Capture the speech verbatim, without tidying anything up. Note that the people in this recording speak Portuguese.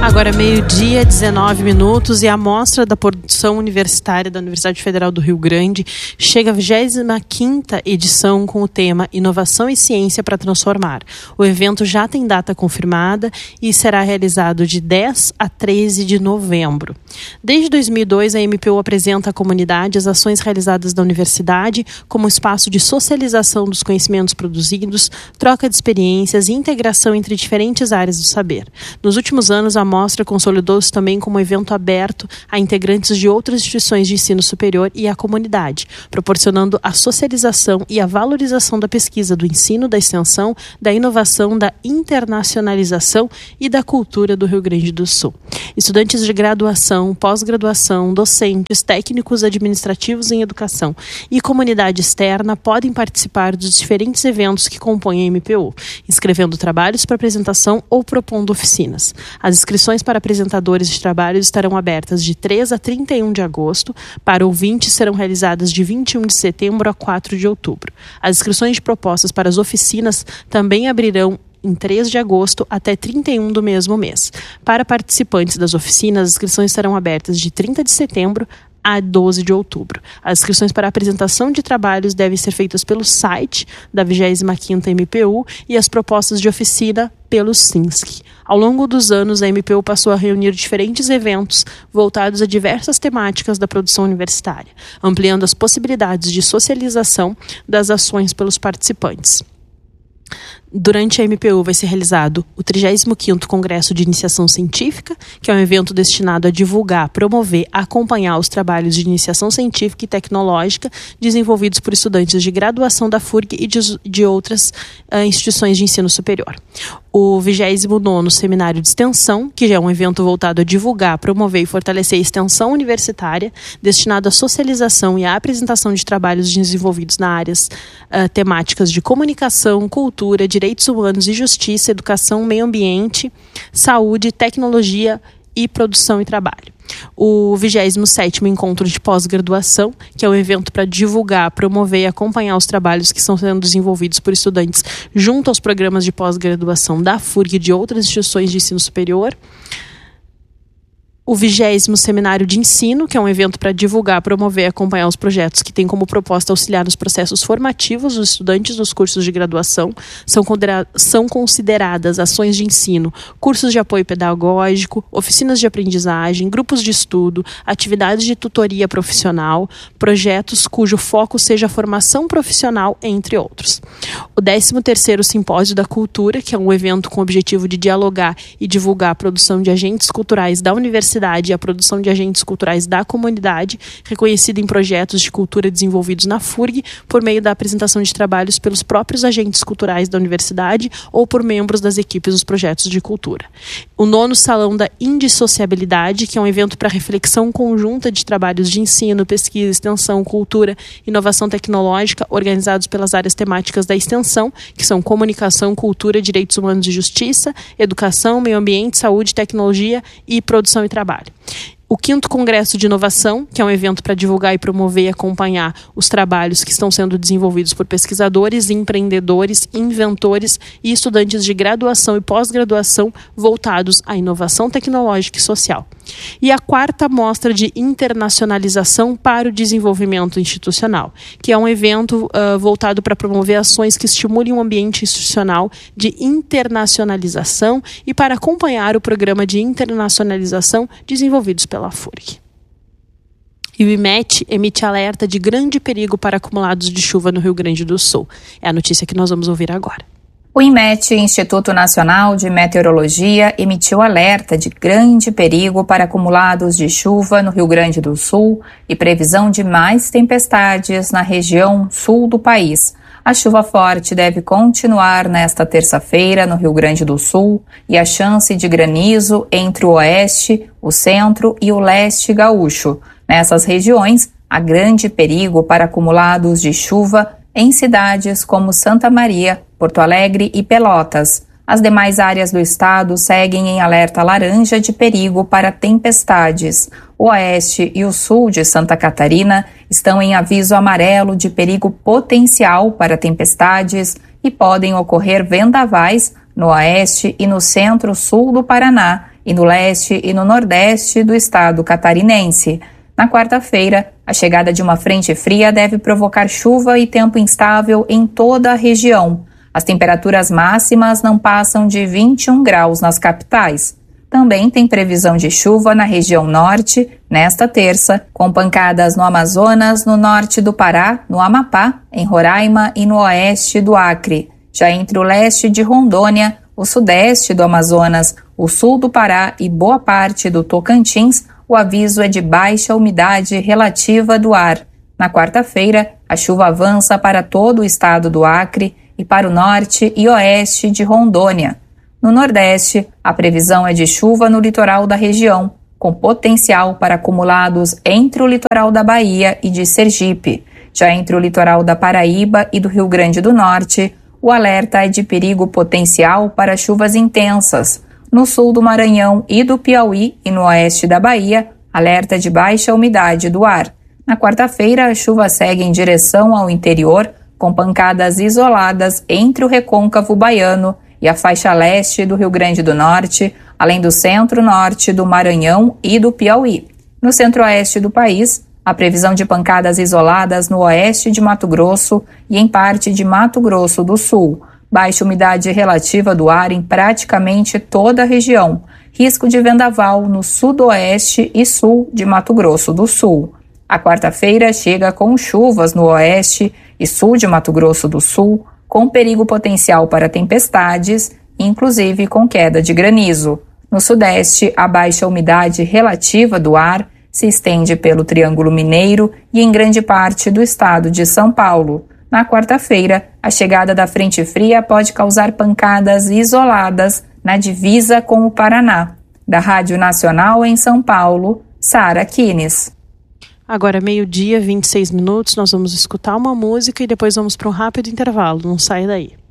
Agora meio-dia, dezenove minutos, e a mostra da produção universitária da Universidade Federal do Rio Grande chega à vigésima quinta edição com o tema Inovação e Ciência para Transformar. O evento já tem data confirmada e será realizado de dez a treze de novembro. Desde dois mil e dois, a M P U apresenta à comunidade as ações realizadas da universidade como espaço de socialização dos conhecimentos produzidos, troca de experiências e integração entre diferentes áreas do saber. Nos últimos anos, a mostra consolidou-se também como evento aberto a integrantes de outras instituições de ensino superior e à comunidade, proporcionando a socialização e a valorização da pesquisa, do ensino, da extensão, da inovação, da internacionalização e da cultura do Rio Grande do Sul. Estudantes de graduação, pós-graduação, docentes, técnicos administrativos em educação e comunidade externa podem participar dos diferentes eventos que compõem a M P U, inscrevendo trabalhos para apresentação ou propondo oficinas. As inscrições para apresentadores de trabalhos estarão abertas de três a trinta e um de agosto, para ouvintes serão realizadas de vinte e um de setembro a quatro de outubro. As inscrições de propostas para as oficinas também abrirão em três de agosto até trinta e um do mesmo mês. Para participantes das oficinas, as inscrições serão abertas de trinta de setembro a doze de outubro. As inscrições para a apresentação de trabalhos devem ser feitas pelo site da vigésima quinta M P U e as propostas de oficina pelo SINSC. Ao longo dos anos, a M P U passou a reunir diferentes eventos voltados a diversas temáticas da produção universitária, ampliando as possibilidades de socialização das ações pelos participantes. Durante a M P U vai ser realizado o trigésimo quinto Congresso de Iniciação Científica, que é um evento destinado a divulgar, promover, acompanhar os trabalhos de iniciação científica e tecnológica desenvolvidos por estudantes de graduação da F U R G e de, de outras uh, instituições de ensino superior. O vigésimo nono Seminário de Extensão, que já é um evento voltado a divulgar, promover e fortalecer a extensão universitária, destinado à socialização e à apresentação de trabalhos desenvolvidos nas áreas uh, temáticas de comunicação, cultura, direitos humanos e justiça, educação, meio ambiente, saúde, tecnologia e produção e trabalho. O vigésimo sétimo Encontro de Pós-Graduação, que é um evento para divulgar, promover e acompanhar os trabalhos que estão sendo desenvolvidos por estudantes junto aos programas de pós-graduação da F U R G e de outras instituições de ensino superior. O vigésimo Seminário de Ensino, que é um evento para divulgar, promover e acompanhar os projetos que têm como proposta auxiliar nos processos formativos dos estudantes dos cursos de graduação. São, são consideradas ações de ensino, cursos de apoio pedagógico, oficinas de aprendizagem, grupos de estudo, atividades de tutoria profissional, projetos cujo foco seja a formação profissional, entre outros. O décimo terceiro Simpósio da Cultura, que é um evento com o objetivo de dialogar e divulgar a produção de agentes culturais da universidade e a produção de agentes culturais da comunidade, reconhecida em projetos de cultura desenvolvidos na F U R G por meio da apresentação de trabalhos pelos próprios agentes culturais da universidade ou por membros das equipes dos projetos de cultura. O nono Salão da Indissociabilidade, que é um evento para reflexão conjunta de trabalhos de ensino, pesquisa, extensão, cultura, inovação tecnológica, organizados pelas áreas temáticas da extensão, que são comunicação, cultura, direitos humanos e justiça, educação, meio ambiente, saúde, tecnologia e produção e trabalho. O quinto Congresso de Inovação, que é um evento para divulgar e promover e acompanhar os trabalhos que estão sendo desenvolvidos por pesquisadores, empreendedores, inventores e estudantes de graduação e pós-graduação voltados à inovação tecnológica e social. E a quarta Mostra de Internacionalização para o Desenvolvimento Institucional, que é um evento uh, voltado para promover ações que estimulem um ambiente institucional de internacionalização e para acompanhar o programa de internacionalização desenvolvidos pela F U R G. E o I M E T emite alerta de grande perigo para acumulados de chuva no Rio Grande do Sul. É a notícia que nós vamos ouvir agora. O I M E T, Instituto Nacional de Meteorologia, emitiu alerta de grande perigo para acumulados de chuva no Rio Grande do Sul e previsão de mais tempestades na região sul do país. A chuva forte deve continuar nesta terça-feira no Rio Grande do Sul e a chance de granizo entre o oeste, o centro e o leste gaúcho. Nessas regiões, há grande perigo para acumulados de chuva em cidades como Santa Maria, Porto Alegre e Pelotas. As demais áreas do estado seguem em alerta laranja de perigo para tempestades. O oeste e o sul de Santa Catarina estão em aviso amarelo de perigo potencial para tempestades e podem ocorrer vendavais no oeste e no centro-sul do Paraná e no leste e no nordeste do estado catarinense. Na quarta-feira, a chegada de uma frente fria deve provocar chuva e tempo instável em toda a região. As temperaturas máximas não passam de vinte e um graus nas capitais. Também tem previsão de chuva na região norte, nesta terça, com pancadas no Amazonas, no norte do Pará, no Amapá, em Roraima e no oeste do Acre. Já entre o leste de Rondônia, o sudeste do Amazonas, o sul do Pará e boa parte do Tocantins, o aviso é de baixa umidade relativa do ar. Na quarta-feira, a chuva avança para todo o estado do Acre e para o norte e oeste de Rondônia. No Nordeste, a previsão é de chuva no litoral da região, com potencial para acumulados entre o litoral da Bahia e de Sergipe. Já entre o litoral da Paraíba e do Rio Grande do Norte, o alerta é de perigo potencial para chuvas intensas. No sul do Maranhão e do Piauí e no oeste da Bahia, alerta de baixa umidade do ar. Na quarta-feira, a chuva segue em direção ao interior, com pancadas isoladas entre o recôncavo baiano e a faixa leste do Rio Grande do Norte, além do centro-norte do Maranhão e do Piauí. No centro-oeste do país, a previsão de pancadas isoladas no oeste de Mato Grosso e em parte de Mato Grosso do Sul. Baixa umidade relativa do ar em praticamente toda a região. Risco de vendaval no sudoeste e sul de Mato Grosso do Sul. A quarta-feira chega com chuvas no oeste e sul de Mato Grosso do Sul, com perigo potencial para tempestades, inclusive com queda de granizo. No sudeste, a baixa umidade relativa do ar se estende pelo Triângulo Mineiro e em grande parte do estado de São Paulo. Na quarta-feira, a chegada da frente fria pode causar pancadas isoladas na divisa com o Paraná. Da Rádio Nacional em São Paulo, Sara Kines. Agora, meio-dia, vinte e seis minutos, nós vamos escutar uma música e depois vamos para um rápido intervalo. Não sai daí.